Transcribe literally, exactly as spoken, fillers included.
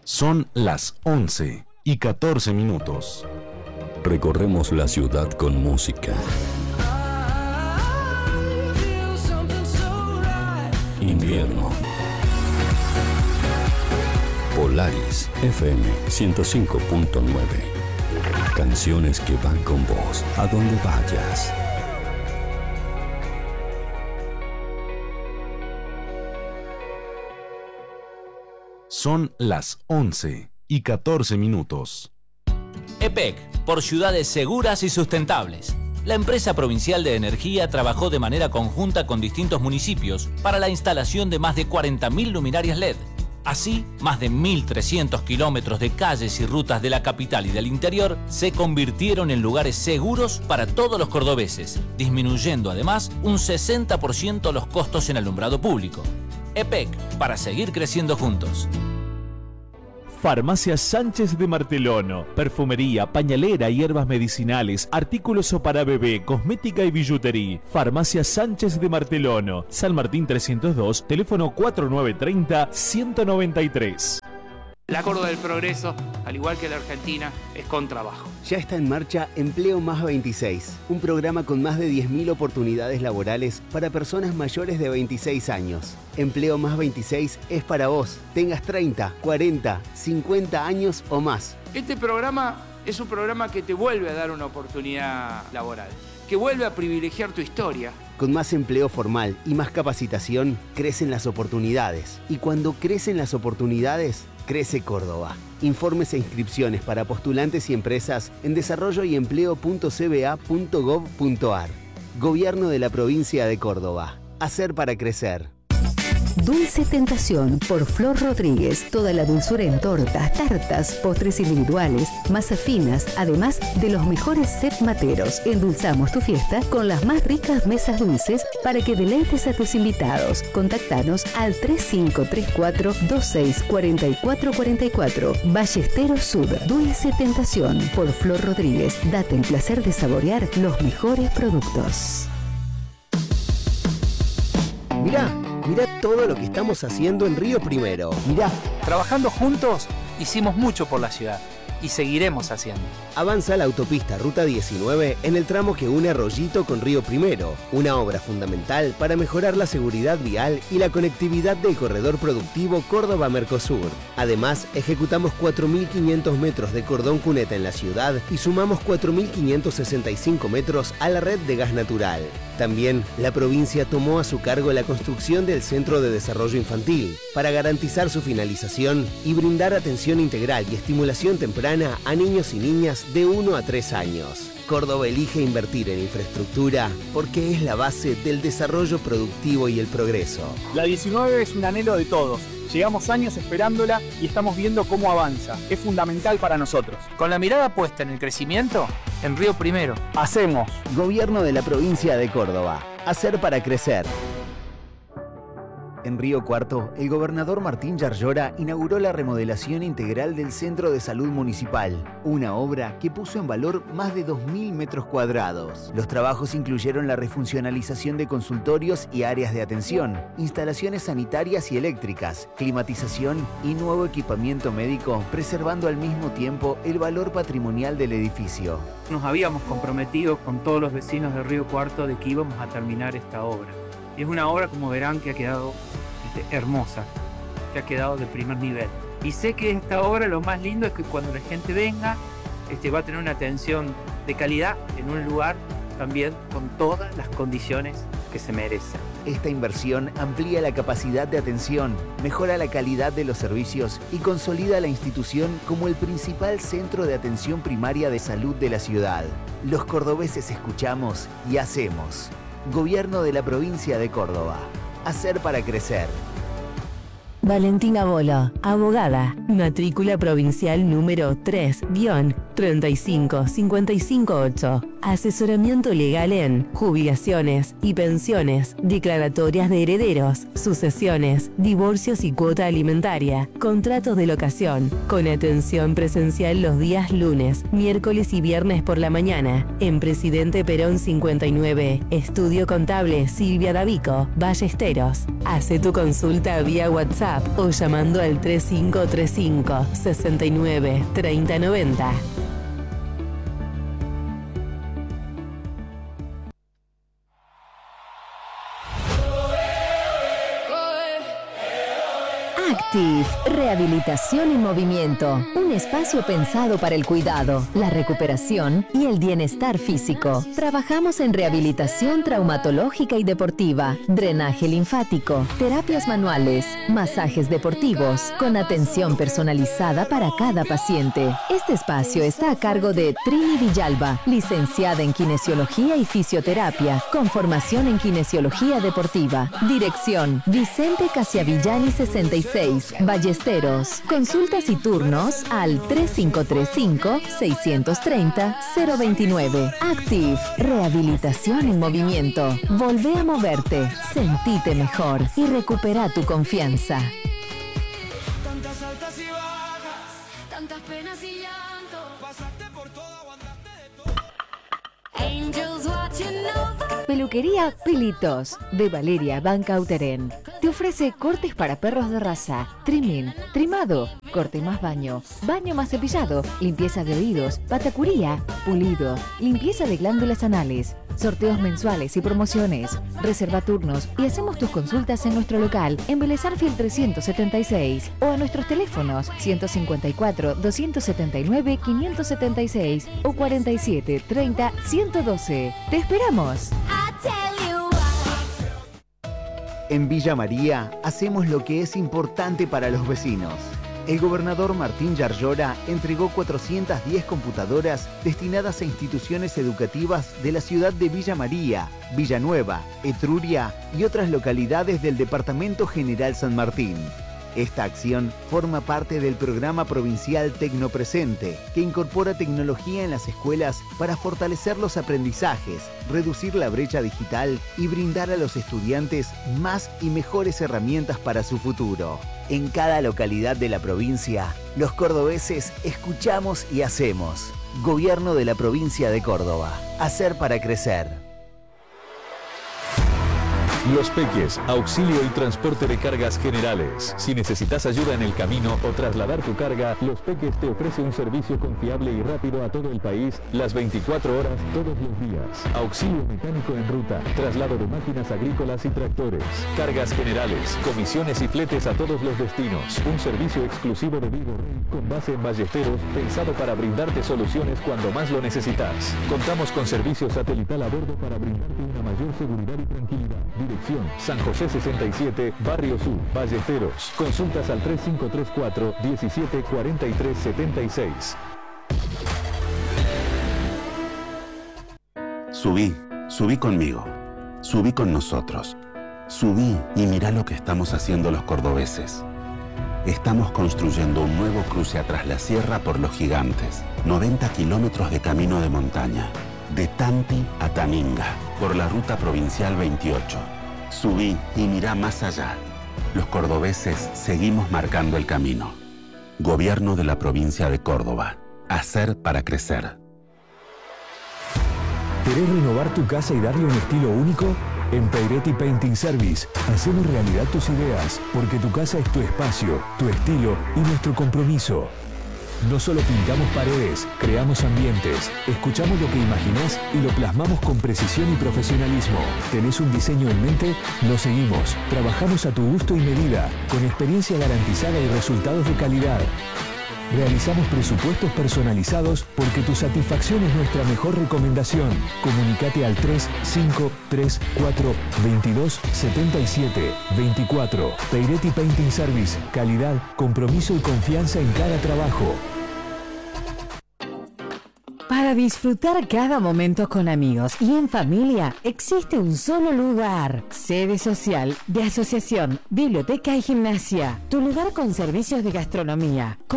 Son las once y catorce minutos. Recorremos la ciudad con música. Invierno. Polaris F M ciento cinco punto nueve. Canciones que van con vos a donde vayas. Son las once y catorce minutos. E P E C, por ciudades seguras y sustentables. La empresa provincial de energía trabajó de manera conjunta con distintos municipios para la instalación de más de cuarenta mil luminarias L E D. Así, más de mil trescientos kilómetros de calles y rutas de la capital y del interior se convirtieron en lugares seguros para todos los cordobeses, disminuyendo además un sesenta por ciento los costos en alumbrado público. E P E C, para seguir creciendo juntos. Farmacia Sánchez de Martelón. Perfumería, pañalera, hierbas medicinales, artículos para bebé, cosmética y billutería. Farmacia Sánchez de Martelón. San Martín trescientos dos, teléfono cuatro nueve tres cero, uno nueve tres. La Córdoba del Progreso, al igual que la Argentina, es con trabajo. Ya está en marcha Empleo Más veintiséis, un programa con más de diez mil oportunidades laborales para personas mayores de veintiséis años. Empleo Más veintiséis es para vos, tengas treinta, cuarenta, cincuenta años o más. Este programa es un programa que te vuelve a dar una oportunidad laboral, que vuelve a privilegiar tu historia. Con más empleo formal y más capacitación, crecen las oportunidades. Y cuando crecen las oportunidades, crece Córdoba. Informes e inscripciones para postulantes y empresas en desarrollo y empleo punto c b a punto gov punto a r. Gobierno de la provincia de Córdoba. Hacer para crecer. Dulce Tentación por Flor Rodríguez. Toda la dulzura en tortas, tartas, postres individuales, masas finas, además de los mejores set materos. Endulzamos tu fiesta con las más ricas mesas dulces para que deleites a tus invitados. Contactanos al tres cinco tres cuatro, dos seis cuatro cuatro cuatro cuatro. Ballesteros Sud. Dulce Tentación por Flor Rodríguez. Date el placer de saborear los mejores productos. Mirá, mirá todo lo que estamos haciendo en Río Primero. Mirá. Trabajando juntos, hicimos mucho por la ciudad y seguiremos haciendo. Avanza la autopista Ruta diecinueve en el tramo que une Arroyito con Río Primero, una obra fundamental para mejorar la seguridad vial y la conectividad del corredor productivo Córdoba-Mercosur. Además, ejecutamos cuatro mil quinientos metros de cordón cuneta en la ciudad y sumamos cuatro mil quinientos sesenta y cinco metros a la red de gas natural. También, la provincia tomó a su cargo la construcción del Centro de Desarrollo Infantil para garantizar su finalización y brindar atención integral y estimulación temprana a niños y niñas de uno a tres años. Córdoba elige invertir en infraestructura porque es la base del desarrollo productivo y el progreso. La diecinueve es un anhelo de todos. Llevamos años esperándola y estamos viendo cómo avanza. Es fundamental para nosotros. Con la mirada puesta en el crecimiento, en Río Primero. Hacemos. Gobierno de la provincia de Córdoba. Hacer para crecer. En Río Cuarto, el gobernador Martín Yarlora inauguró la remodelación integral del Centro de Salud Municipal, una obra que puso en valor más de dos mil metros cuadrados. Los trabajos incluyeron la refuncionalización de consultorios y áreas de atención, instalaciones sanitarias y eléctricas, climatización y nuevo equipamiento médico, preservando al mismo tiempo el valor patrimonial del edificio. Nos habíamos comprometido con todos los vecinos de Río Cuarto de que íbamos a terminar esta obra. Y es una obra, como verán, que ha quedado este, hermosa, que ha quedado de primer nivel. Y sé que esta obra lo más lindo es que cuando la gente venga, este, va a tener una atención de calidad en un lugar también con todas las condiciones que se merecen. Esta inversión amplía la capacidad de atención, mejora la calidad de los servicios y consolida la institución como el principal centro de atención primaria de salud de la ciudad. Los cordobeses escuchamos y hacemos. Gobierno de la provincia de Córdoba. Hacer para crecer. Valentina Bolo, abogada, matrícula provincial número tres, treinta y cinco cincuenta y cinco ocho. Asesoramiento legal en jubilaciones y pensiones, declaratorias de herederos, sucesiones, divorcios y cuota alimentaria, contratos de locación, con atención presencial los días lunes, miércoles y viernes por la mañana, en Presidente Perón cincuenta y nueve, Estudio Contable Silvia Davico, Ballesteros. Hace tu consulta vía WhatsApp o llamando al tres cinco tres cinco, sesenta y nueve, treinta noventa. Active, rehabilitación en movimiento, un espacio pensado para el cuidado, la recuperación y el bienestar físico. Trabajamos en rehabilitación traumatológica y deportiva, drenaje linfático, terapias manuales, masajes deportivos, con atención personalizada para cada paciente. Este espacio está a cargo de Trini Villalba, licenciada en Kinesiología y Fisioterapia, con formación en Kinesiología Deportiva. Dirección, Vicente Casiavillani sesenta y seis, Ballesteros. Consultas y turnos al tres cinco tres cinco, seis tres cero, cero veintinueve. Active, rehabilitación en movimiento. Volvé a moverte, sentite mejor y recupera tu confianza. Tantas altas y bajas, tantas penas y llanto, pasaste por todo, aguantaste de todo. Angels watching over. Peluquería Pelitos, de Valeria Van Cauteren. Te ofrece cortes para perros de raza, trimming, trimado, corte más baño, baño más cepillado, limpieza de oídos, patacuría, pulido, limpieza de glándulas anales, sorteos mensuales y promociones. Reserva turnos y hacemos tus consultas en nuestro local en Vélez Arfield trescientos setenta y seis o a nuestros teléfonos ciento cincuenta y cuatro, doscientos setenta y nueve, quinientos setenta y seis o cuarenta y siete, treinta, ciento doce. ¡Te esperamos! En Villa María hacemos lo que es importante para los vecinos. El gobernador Martín Yarlora entregó cuatrocientas diez computadoras destinadas a instituciones educativas de la ciudad de Villa María, Villanueva, Etruria y otras localidades del Departamento General San Martín. Esta acción forma parte del programa provincial Tecnopresente, que incorpora tecnología en las escuelas para fortalecer los aprendizajes, reducir la brecha digital y brindar a los estudiantes más y mejores herramientas para su futuro. En cada localidad de la provincia, los cordobeses escuchamos y hacemos. Gobierno de la provincia de Córdoba. Hacer para crecer. Los Peques, auxilio y transporte de cargas generales. Si necesitas ayuda en el camino o trasladar tu carga, Los Peques te ofrece un servicio confiable y rápido a todo el país, las veinticuatro horas, todos los días. Auxilio mecánico en ruta, traslado de máquinas agrícolas y tractores, cargas generales, comisiones y fletes a todos los destinos. Un servicio exclusivo de Vigo Rey con base en Ballesteros, pensado para brindarte soluciones cuando más lo necesitas. Contamos con servicio satelital a bordo para brindarte una mayor seguridad y tranquilidad. Dirección, San José sesenta y siete, Barrio Sur, Ballesteros. Consultas al tres cinco tres cuatro, diecisiete cuarenta y tres setenta y seis. Subí, subí conmigo, subí con nosotros. Subí y mirá lo que estamos haciendo los cordobeses. Estamos construyendo un nuevo cruce atrás la sierra por Los Gigantes. noventa kilómetros de camino de montaña. De Tanti a Taninga, por la ruta provincial veintiocho. Subí y mirá más allá. Los cordobeses seguimos marcando el camino. Gobierno de la provincia de Córdoba. Hacer para crecer. ¿Querés renovar tu casa y darle un estilo único? En Peiretti Painting Service hacemos realidad tus ideas, porque tu casa es tu espacio, tu estilo y nuestro compromiso. No solo pintamos paredes, creamos ambientes, escuchamos lo que imaginás y lo plasmamos con precisión y profesionalismo. ¿Tenés un diseño en mente? Lo seguimos. Trabajamos a tu gusto y medida, con experiencia garantizada y resultados de calidad. Realizamos presupuestos personalizados porque tu satisfacción es nuestra mejor recomendación. Comunicate al tres cinco tres cuatro, veintidós setenta y siete, veinticuatro. Peiretti Painting Service. Calidad, compromiso y confianza en cada trabajo. Para disfrutar cada momento con amigos y en familia, existe un solo lugar. Sede social de asociación, biblioteca y gimnasia. Tu lugar con servicios de gastronomía,